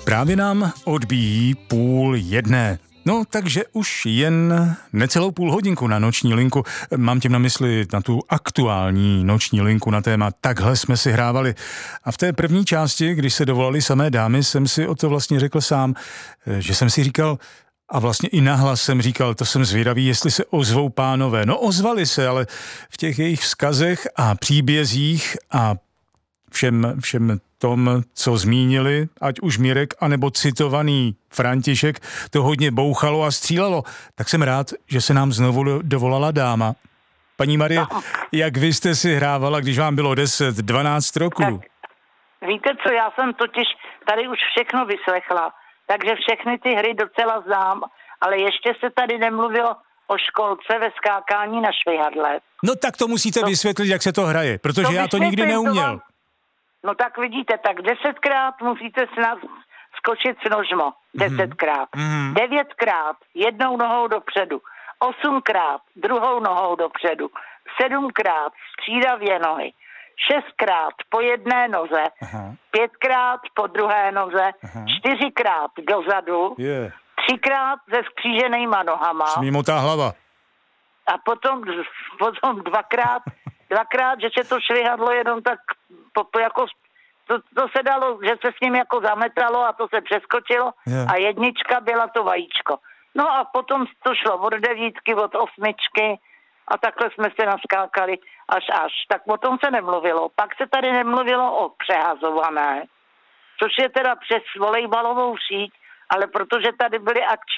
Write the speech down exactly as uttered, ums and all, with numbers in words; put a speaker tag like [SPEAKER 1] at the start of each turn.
[SPEAKER 1] Právě nám odbíjí půl jedné. No, takže už jen necelou půl hodinku na noční linku. Mám tím na mysli na tu aktuální noční linku na téma Takhle jsme si hrávali. A v té první části, když se dovolali samé dámy, jsem si o to vlastně řekl sám, že jsem si říkal, a vlastně i nahlas jsem říkal, to jsem zvědavý, jestli se ozvou pánové. No, ozvali se, ale v těch jejich vzkazech a příbězích a všem, všem tom, co zmínili, ať už Mirek, anebo citovaný František, to hodně bouchalo a střílelo. Tak jsem rád, že se nám znovu dovolala dáma. Paní Marie, no. Jak vy jste si hrávala, když vám bylo deset, dvanáct roků?
[SPEAKER 2] Tak, víte co, já jsem totiž tady už všechno vyslechla, takže všechny ty hry docela znám, ale ještě se tady nemluvilo o školce ve skákání na švihadle.
[SPEAKER 1] No tak to musíte to, vysvětlit, jak se to hraje, protože to já to nikdy neuměl.
[SPEAKER 2] No tak vidíte, tak desetkrát musíte s nás skočit s nožmo. Desetkrát. Mm-hmm. Devětkrát jednou nohou dopředu. Osmkrát druhou nohou dopředu. Sedmkrát střídavě nohy. Šestkrát po jedné noze. Aha. Pětkrát po druhé noze. Aha. Čtyřikrát dozadu. Yeah. Třikrát se skříženýma nohama.
[SPEAKER 1] Smímotá hlava.
[SPEAKER 2] A potom, potom dvakrát Dvakrát, že se to švihadlo jenom tak po, po jako, to, to se dalo, že se s ním jako zametalo a to se přeskočilo yeah. A jednička byla to vajíčko. No a potom to šlo od devítky, od osmičky a takhle jsme se naskákali až až. Tak o tom se nemluvilo. Pak se tady nemluvilo o přehazované, což je teda přes volejbalovou síť, ale protože tady byly akční